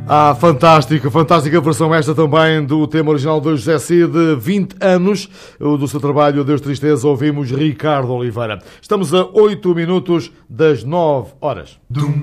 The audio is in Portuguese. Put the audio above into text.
Fantástica versão esta também do tema original do José Cid, 20 anos do seu trabalho Deus Tristeza, ouvimos Ricardo Oliveira. Estamos a 8 minutos das 9 horas.